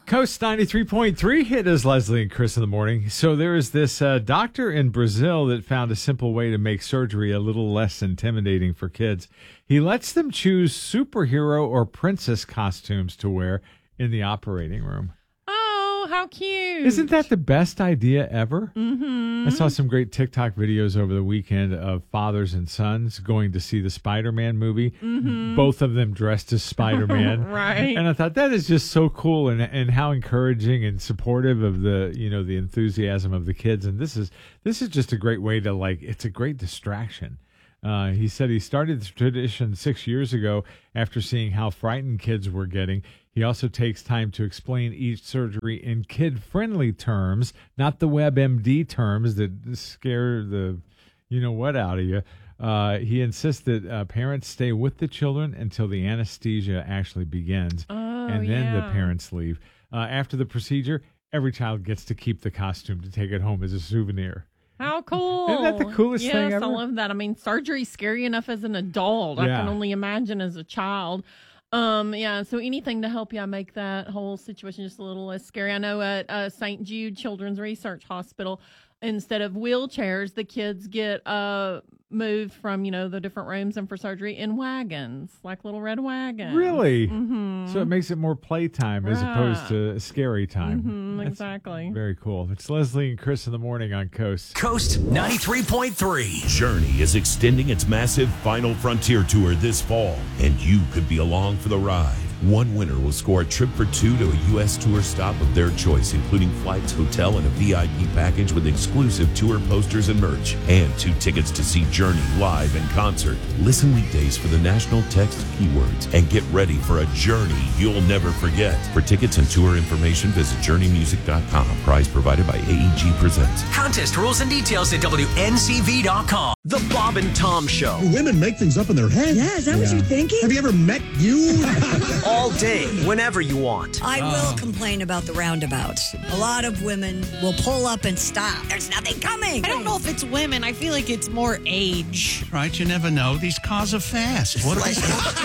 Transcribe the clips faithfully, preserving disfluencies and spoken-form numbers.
Coast ninety-three point three, it is Leslie and Chris in the morning. So there is this uh, doctor in Brazil that found a simple way to make surgery a little less intimidating for kids. He lets them choose superhero or princess costumes to wear in the operating room. Oh, how cute. Isn't that the best idea ever? Mm-hmm. I saw some great TikTok videos over the weekend of fathers and sons going to see the Spider-Man movie, mm-hmm. both of them dressed as Spider-Man. Right. And I thought that is just so cool and and how encouraging and supportive of the, you know, the enthusiasm of the kids. And this is this is just a great way to, like, it's a great distraction. Uh, he said he started the tradition six years ago after seeing how frightened kids were getting. He also takes time to explain each surgery in kid-friendly terms, not the WebMD terms that scare the you-know-what out of you. Uh, he insists that uh, parents stay with the children until the anesthesia actually begins, oh, and then yeah. the parents leave. Uh, after the procedure, every child gets to keep the costume to take it home as a souvenir. How cool. Isn't that the coolest yes, thing ever? I love that. I mean, surgery's scary enough as an adult. Yeah. I can only imagine as a child. Um, yeah, so anything to help you make that whole situation just a little less scary. I know at uh, Saint Jude Children's Research Hospital, instead of wheelchairs, the kids get uh, moved from, you know, the different rooms and for surgery in wagons, like little red wagons. Really? Mm-hmm. So it makes it more playtime as Right. opposed to scary time. Mm-hmm, That's exactly. very cool. It's Leslie and Chris in the morning on Coast. Coast ninety-three point three. Journey is extending its massive Final Frontier tour this fall, and you could be along for the ride. One winner will score a trip for two to a U S tour stop of their choice, including flights, hotel, and a V I P package with exclusive tour posters and merch, and two tickets to see Journey live in concert. Listen weekdays for the national text keywords and get ready for a journey you'll never forget. For tickets and tour information, visit journey music dot com. Prize provided by A E G Presents. Contest rules and details at W N C V dot com. The Bob and Tom Show. Women make things up in their head. Yeah, is that what you're thinking? Have you ever met you? All day, whenever you want. I will complain about the roundabouts. A lot of women will pull up and stop. There's nothing coming. I don't know if it's women. I feel like it's more age. Right, you never know. These cars are fast. What They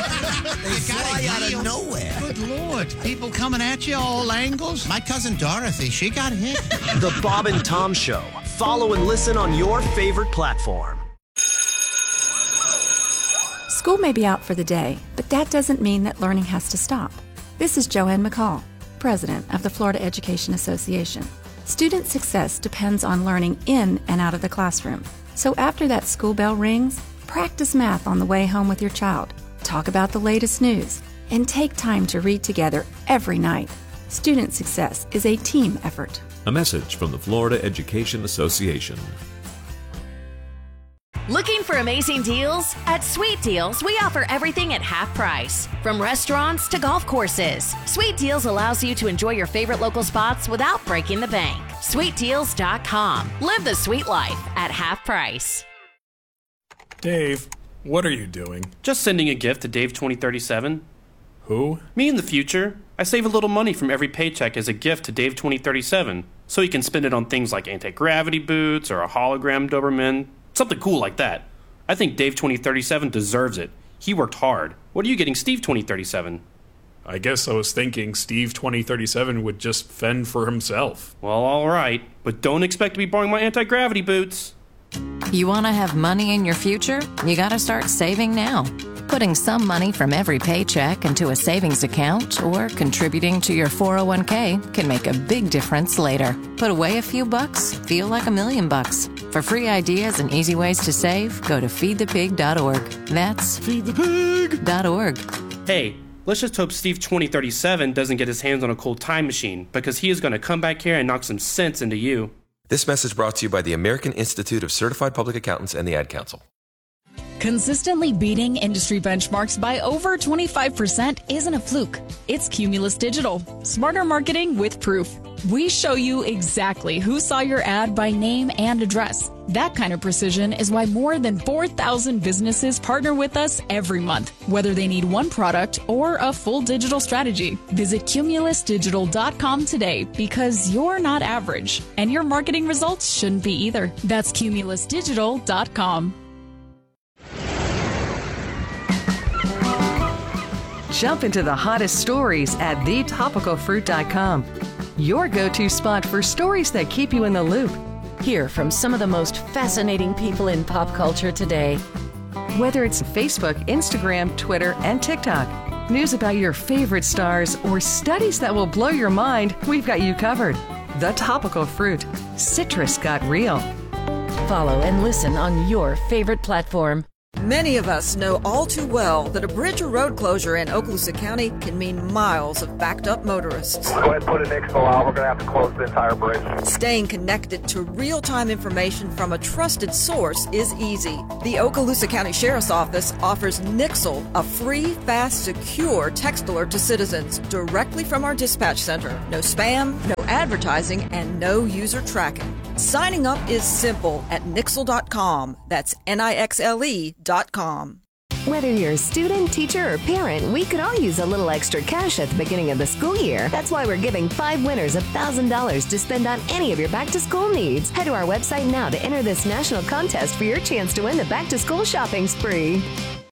You fly gotta out yield. of nowhere. Good Lord. People coming at you all angles. My cousin Dorothy, she got hit. The Bob and Tom Show. Follow and listen on your favorite platform. School may be out for the day, but that doesn't mean that learning has to stop. This is Joanne McCall, president of the Florida Education Association. Student success depends on learning in and out of the classroom. So after that school bell rings, practice math on the way home with your child, talk about the latest news, and take time to read together every night. Student success is a team effort. A message from the Florida Education Association. Looking for amazing deals? At Sweet Deals, we offer everything at half price. From restaurants to golf courses, Sweet Deals allows you to enjoy your favorite local spots without breaking the bank. sweet deals dot com. Live the sweet life at half price. Dave, what are you doing? Just sending a gift to Dave twenty thirty-seven. Who? Me in the future. I save a little money from every paycheck as a gift to Dave twenty thirty-seven, so he can spend it on things like anti-gravity boots or a hologram Doberman. Something cool like that. I think Dave twenty thirty-seven deserves it. He worked hard. What are you getting Steve twenty thirty-seven? I guess I was thinking Steve twenty thirty-seven would just fend for himself. Well, all right, but don't expect to be borrowing my anti-gravity boots. You want to have money in your future? You got to start saving now. Putting some money from every paycheck into a savings account or contributing to your four oh one k can make a big difference later. Put away a few bucks, feel like a million bucks. For free ideas and easy ways to save, go to feed the pig dot org. That's feed the pig dot org. Hey, let's just hope Steve twenty thirty-seven doesn't get his hands on a cool time machine, because he is going to come back here and knock some sense into you. This message brought to you by the American Institute of Certified Public Accountants and the Ad Council. Consistently beating industry benchmarks by over twenty-five percent isn't a fluke. It's Cumulus Digital. Smarter marketing with proof. We show you exactly who saw your ad by name and address. That kind of precision is why more than four thousand businesses partner with us every month, whether they need one product or a full digital strategy. Visit cumulus digital dot com today, because you're not average, and your marketing results shouldn't be either. That's cumulus digital dot com. Jump into the hottest stories at the topical fruit dot com. Your go-to spot for stories that keep you in the loop. Hear from some of the most fascinating people in pop culture today. Whether it's Facebook, Instagram, Twitter, and TikTok, news about your favorite stars, or studies that will blow your mind, we've got you covered. The Topical Fruit. Citrus got real. Follow and listen on your favorite platform. Many of us know all too well that a bridge or road closure in Okaloosa County can mean miles of backed up motorists. Go ahead and put an X F O out. We're going to have to close the entire bridge. Staying connected to real-time information from a trusted source is easy. The Okaloosa County Sheriff's Office offers Nixle, a free, fast, secure text alert to citizens directly from our dispatch center. No spam, no advertising, and no user tracking. Signing up is simple at nixle dot com. That's N I X L E dot com. Whether you're a student, teacher, or parent, we could all use a little extra cash at the beginning of the school year. That's why we're giving five winners one thousand dollars to spend on any of your back-to-school needs. Head to our website now to enter this national contest for your chance to win the back-to-school shopping spree.